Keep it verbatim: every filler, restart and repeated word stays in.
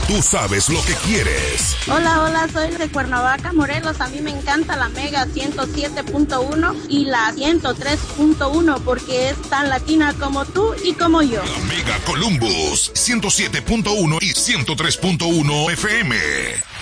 Tú sabes lo que quieres. Hola, hola, soy de Cuernavaca, Morelos. A mí me encanta la Mega ciento siete punto uno y la ciento tres punto uno porque es tan latina como tú y como yo. La Mega Columbus, ciento siete punto uno y ciento tres punto uno F M.